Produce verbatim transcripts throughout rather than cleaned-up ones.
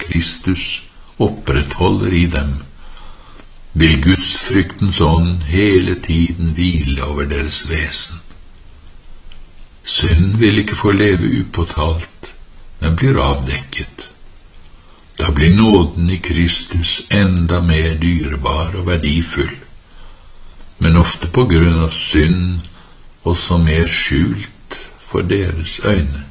Kristus opprettholder i dem, vil Guds fryktens ånd hele tiden hvile over deres vesen. Synd vil ikke få leve upåtalt, men blir avdekket. Da blir nåden i Kristus enda mer dyrebar og verdifull, men ofte på grunn av synd også mer skjult for deres øyne.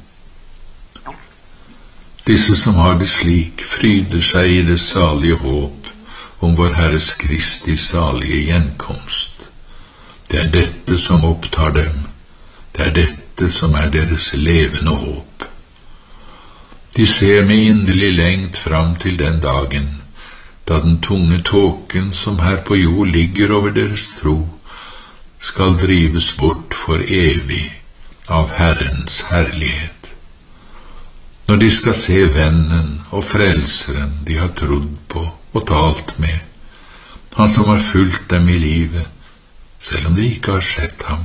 Disse som har det slik, fryder seg i det salige håp om vår Herres Kristi salige gjenkomst. Det er dette som opptar dem, det er dette som er deres levende håp. De ser med inderlig lengt fram til den dagen, da den tunge tåken som her på jord ligger over deres tro, skal drives bort for evig av Herrens herlighet. Når de skal se vennen og frelseren de har trodd på og talt med, han som har fulgt dem i livet, selv om de ikke har sett ham.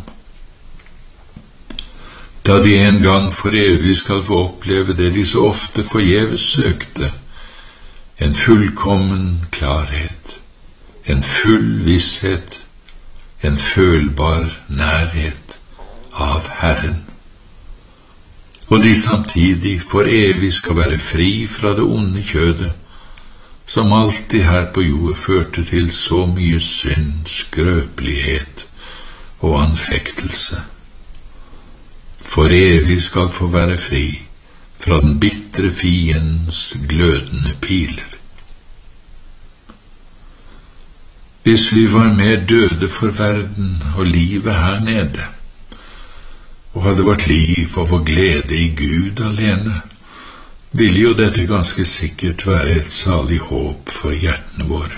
Da de en gang for evig skal få oppleve det de så ofte forgjeves søkte, en fullkommen klarhet, en full visshet, en følbar nærhet av Herren. Og de samtidig for evig skal være fri fra det onde kjødet, som alltid her på jord førte til så mye synd, skrøpelighet og anfektelse. For evig skal få være fri fra den bittre fiendens glødende piler. Hvis vi var mer døde for verden og livet her nede, og hadde vårt liv og vår glede i Gud alene, ville jo dette ganske sikkert være et salig håp for hjertene våre.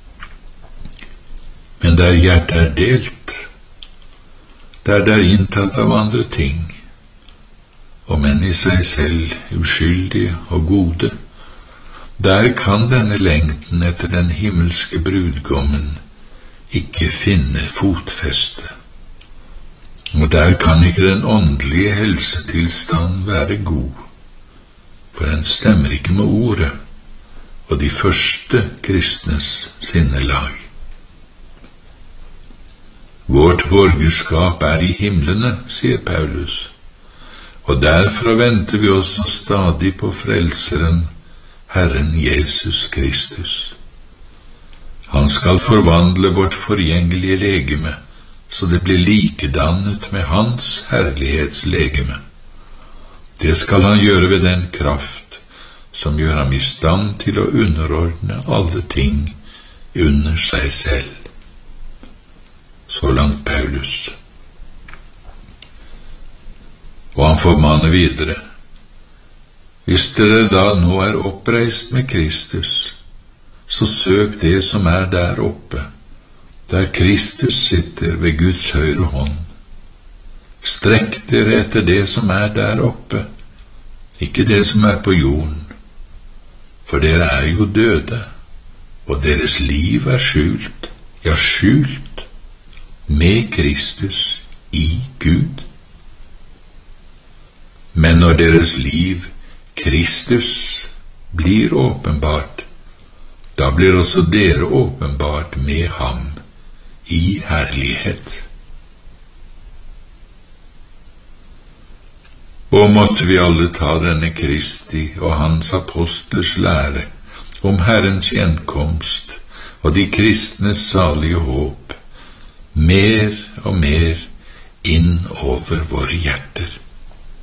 Men der hjertet er delt, der det er inntatt av andre ting, og menn i seg selv uskyldige og gode, der kan denne lengten etter den himmelske brudgommen ikke finne fotfeste. Og der kan ikke den åndelige helsetilstand være god, for den stemmer ikke med ordet og de første kristnes sinnelag. Vårt borgerskap er i himlene, sier Paulus, og derfra venter vi også stadig på frelseren, Herren Jesus Kristus. Han skal forvandle vårt forgjengelige legeme, så det blir likedannet med hans herlighetslegeme. Det skal han gjøre ved den kraft som gjør ham i stand til å underordne alle ting under seg selv. Så langt Paulus. Og han formaner videre: hvis dere da nå er oppreist med Kristus, så søk det som er der oppe, der Kristus sitter ved Guds høyre hånd. Strekk dere etter det som er der oppe, ikke det som er på jorden, for dere er jo døde, og deres liv er skjult, ja skjult, med Kristus i Gud. Men når deres liv, Kristus, blir åpenbart, da blir også dere åpenbart med ham i herlighet. Og måtte vi alle ta denne Kristi og hans apostlers lære om Herrens gjenkomst og de kristnes salige håp mer og mer inn over våre hjerter.